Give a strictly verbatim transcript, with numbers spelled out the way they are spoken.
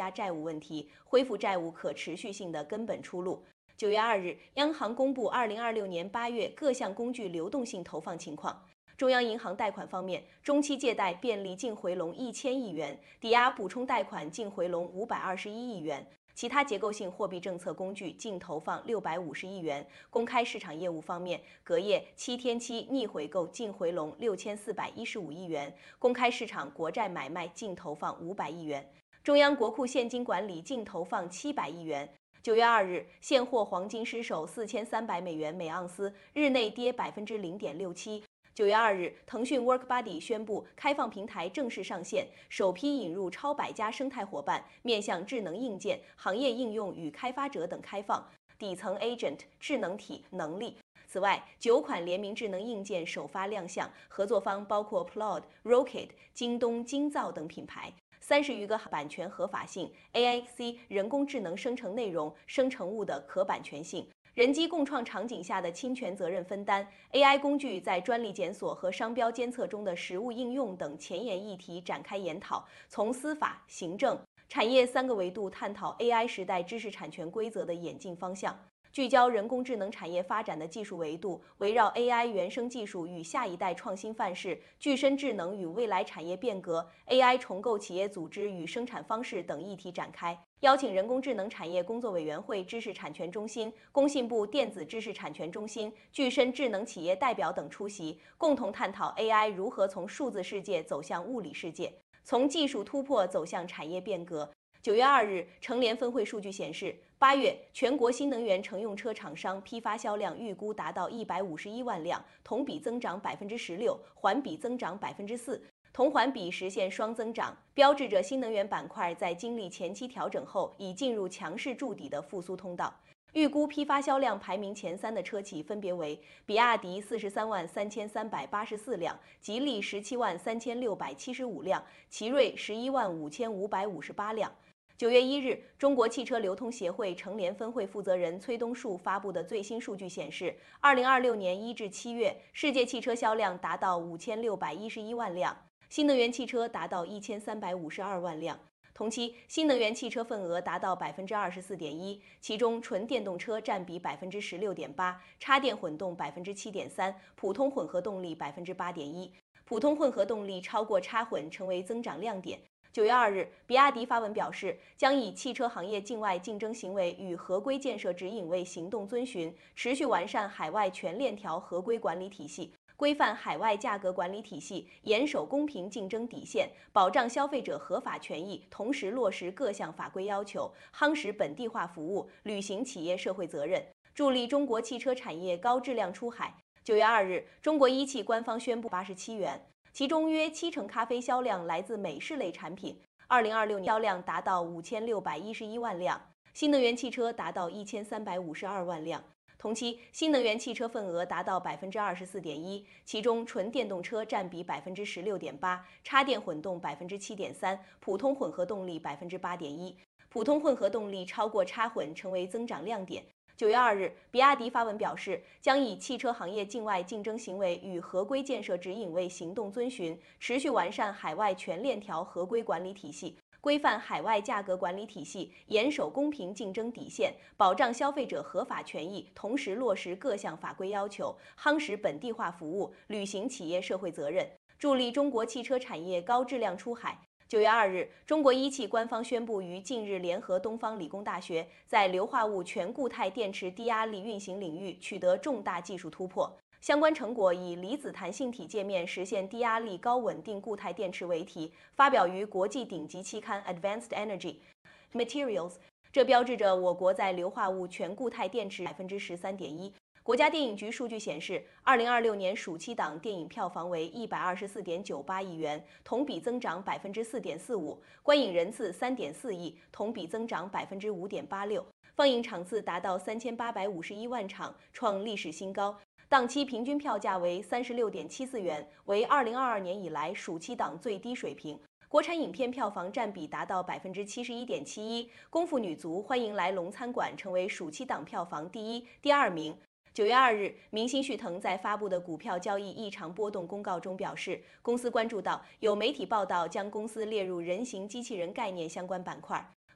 家债务问题，恢复债务可持续性的根本出路。九月二日，央行公布二零二六年八月各项工具流动性投放情况。中央银行贷款方面，中期借贷便利净回笼一千亿元，抵押补充贷款净回笼五百二十一亿元。其他结构性货币政策工具净投放六百五十亿元。公开市场业务方面，隔夜七天期逆回购净回笼六千四百一十五亿元，公开市场国债买卖净投放五百亿元。中央国库现金管理净投放七百亿元。九月二日，现货黄金失守四千三百美元每盎司，日内跌百分之零点六七。九月二日，腾讯 WorkBuddy 宣布开放平台正式上线，首批引入超百家生态伙伴，面向智能硬件、行业应用与开发者等开放，底层 Agent 智能体能力。此外，九款联名智能硬件首发亮相，合作方包括 Plod、Rocket、京东、京造等品牌。三十余个版权合法性 ，A I C 人工智能生成内容、生成物的可版权性。人机共创场景下的侵权责任分担 ，A I 工具在专利检索和商标监测中的实务应用等前沿议题展开研讨，从司法、行政、产业三个维度探讨 A I 时代知识产权规则的演进方向。聚焦人工智能产业发展的技术维度，围绕 A I 原生技术与下一代创新范式、具身智能与未来产业变革、A I 重构企业组织与生产方式等议题展开。邀请人工智能产业工作委员会知识产权中心、工信部电子知识产权中心、具身智能企业代表等出席，共同探讨 A I 如何从数字世界走向物理世界，从技术突破走向产业变革。九月二日，成联分会数据显示，八月全国新能源乘用车厂商批发销量预估达到一百五十一万辆，同比增长百分之十六，环比增长百分之四，同环比实现双增长，标志着新能源板块在经历前期调整后，已进入强势筑底的复苏通道。预估批发销量排名前三的车企分别为比亚迪四十三万三千三百八十四辆，吉利十七万三千六百七十五辆，奇瑞十一万五千五百五十八辆。九月一日，中国汽车流通协会成联分会负责人崔东树发布的最新数据显示，二零二六年一至七月，世界汽车销量达到五千六百一十一万辆，新能源汽车达到一千三百五十二万辆。同期，新能源汽车份额达到百分之二十四点一，其中纯电动车占比百分之十六点八，插电混动百分之七点三，普通混合动力百分之八点一，普通混合动力超过插混成为增长亮点。九月二日，比亚迪发文表示，将以汽车行业境外竞争行为与合规建设指引为行动遵循，持续完善海外全链条合规管理体系，规范海外价格管理体系，严守公平竞争底线，保障消费者合法权益，同时落实各项法规要求，夯实本地化服务，履行企业社会责任，助力中国汽车产业高质量出海。九月二日，中国一汽官方宣布八十七元。其中约七成咖啡销量来自美式类产品，二零二六年销量达到五千六百一十一万辆，新能源汽车达到一千三百五十二万辆。同期，新能源汽车份额达到百分之二十四点一，其中纯电动车占比百分之十六点八，插电混动百分之七点三，普通混合动力百分之八点一，普通混合动力超过插混成为增长亮点。九月二日，比亚迪发文表示，将以汽车行业境外竞争行为与合规建设指引为行动遵循，持续完善海外全链条合规管理体系，规范海外价格管理体系，严守公平竞争底线，保障消费者合法权益，同时落实各项法规要求，夯实本地化服务，履行企业社会责任，助力中国汽车产业高质量出海。九月二日，中国一汽官方宣布于近日联合东方理工大学，在硫化物全固态电池低压力运行领域取得重大技术突破。相关成果以离子弹性体界面实现低压力高稳定固态电池为题，发表于国际顶级期刊 Advanced Energy Materials。这标志着我国在硫化物全固态电池百分之十三点一。国家电影局数据显示，二零二六年暑期档电影票房为一百二十四点九八亿元，同比增长百分之四点四五，观影人次三点四亿，同比增长百分之五点八六，放映场次达到三千八百五十一万场，创历史新高。档期平均票价为三十六点七四元，为二零二二年以来暑期档最低水平。国产影片票房占比达到百分之七十一点七一，《功夫女足欢迎来龙餐馆》成为暑期档票房第一、第二名。九月二日，明星旭腾在发布的股票交易异常波动公告中表示，公司关注到有媒体报道将公司列入人形机器人概念相关板块。